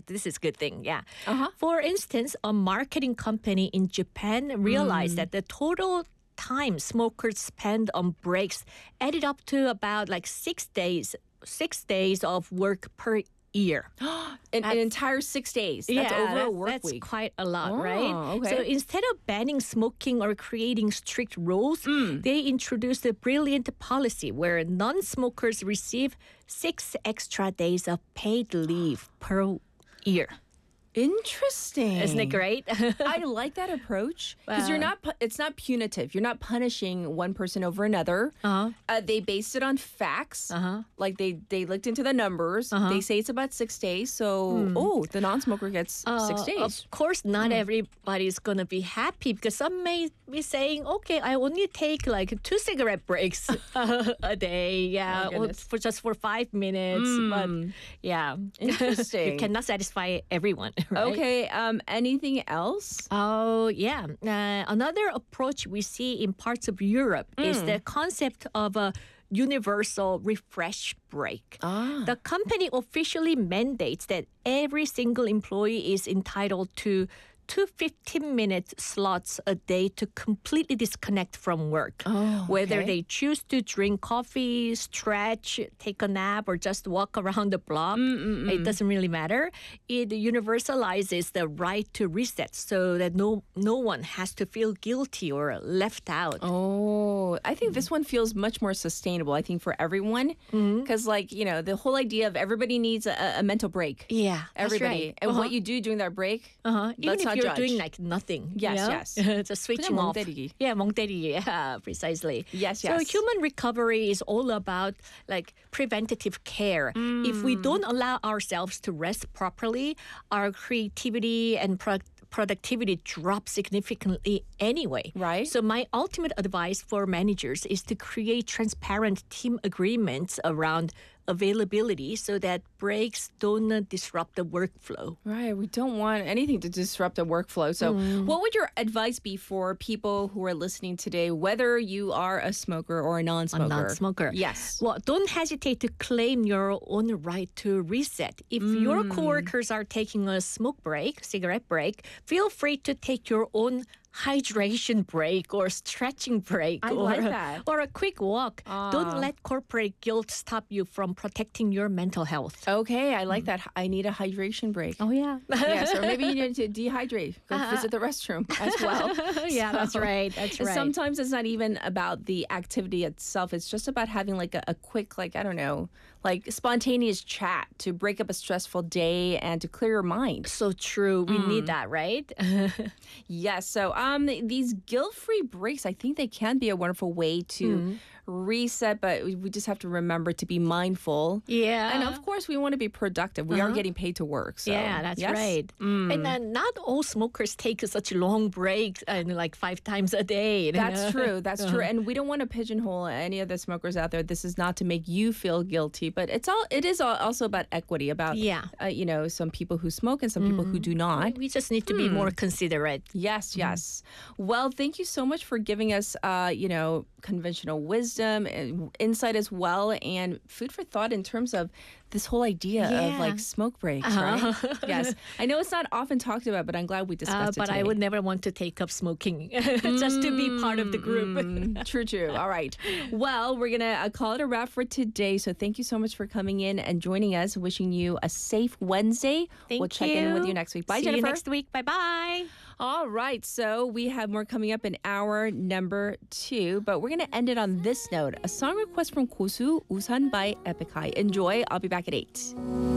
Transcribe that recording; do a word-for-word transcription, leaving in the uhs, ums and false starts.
this is a good thing. Yeah. Uh-huh. For instance, a marketing company in Japan realized that the total time smokers spend on breaks added up to about like six days, six days of work per year. an, an entire six days. That's yeah, over that's, a work that's week. quite a lot, Oh, right? okay. So instead of banning smoking or creating strict rules, Mm. they introduced a brilliant policy where non-smokers receive six extra days of paid leave per year. Interesting. Isn't it great? I like that approach because you're Wow. not. pu- It's not punitive. You're not punishing one person over another. Uh-huh. Uh, they based it on facts. Uh-huh. Like they they looked into the numbers. Uh-huh. They say it's about six days. So oh, the non-smoker gets six Uh, days. Of course, not everybody's going to be happy because some may be saying, okay, I only take like two cigarette breaks uh, a day. Yeah, Oh, or goodness. for just for five minutes. But yeah, Interesting. you cannot satisfy everyone. Right? Okay. Um. Anything else? Oh, yeah. Uh, another approach we see in parts of Europe is the concept of a universal refresh break. Ah. The company officially mandates that every single employee is entitled to two fifteen-minute slots a day to completely disconnect from work. Oh, Whether okay. they choose to drink coffee, stretch, take a nap, or just walk around the block, it doesn't really matter. It universalizes the right to reset so that no no one has to feel guilty or left out. Oh, I think this one feels much more sustainable. I think for everyone, because like you know, the whole idea of everybody needs a, a mental break. Yeah, that's Everybody, right. and Uh-huh. what you do during that break, Uh-huh. Even let's if not you're judge. doing like nothing. you Yes, know? yes. Just switching 그냥 멍 off. 때리기. Yeah, 멍 때리기. Yeah, precisely. Yes, So yes. human recovery is all about like preventative care. If we Mm. don't allow ourselves to rest properly, our creativity and pro- productivity drop significantly anyway. Right. So my ultimate advice for managers is to create transparent team agreements around availability so that breaks don't uh, disrupt the workflow. Right. We don't want anything to disrupt the workflow. So, what would your advice be for people who are listening today, whether you are a smoker or a non-smoker? A non-smoker. Yes. Well, don't hesitate to claim your own right to reset. If your coworkers are taking a smoke break, cigarette break, feel free to take your own hydration break or stretching break I or, like that. or a quick walk. Ah. Don't let corporate guilt stop you from protecting your mental health. Okay, I like that. I need a hydration break. Oh, yeah. Yes, or maybe you need to dehydrate. Go visit the restroom as well. yeah, that's So- right. That's And right. sometimes it's not even about the activity itself. It's just about having like a, a quick, like, I don't know, like spontaneous chat to break up a stressful day and to clear your mind. So true. We Mm. need that, right? Yes. So um, these guilt-free breaks, I think they can be a wonderful way to Mm-hmm. reset, but we we just have to remember to be mindful. yeah. And of course, we want to be productive. We are getting paid to work. So, Yeah, that's yes? right. And then not all smokers take such long breaks and like five times a day. you That's know? true. That's true. And we don't want to pigeonhole any of the smokers out there. This is not to make you feel guilty, but it's all. It is al- also about equity. About Yeah. uh, you know, some people who smoke and some people who do not. We just need to be more considerate. Yes, yes. Well, thank you so much for giving us, uh, you know, conventional wisdom, and insight as well, and food for thought in terms of this whole idea of Yeah. like smoke breaks, right? Yes. I know it's not often talked about, but I'm glad we Uh, discussed it but today. I would never want to take up smoking just to be part of the group. Mm, true, true. All right. Well, we're going to uh, call it a wrap for today. So thank you so much for coming in and joining us. Wishing you a safe Wednesday. Thank we'll check you. in with you next week. Bye, See Jennifer. you next week. Bye bye. All right, so we have more coming up in hour number two, but we're going to end it on this note. A song request from Kosu, Usan by Epic High. Enjoy. I'll be back at eight.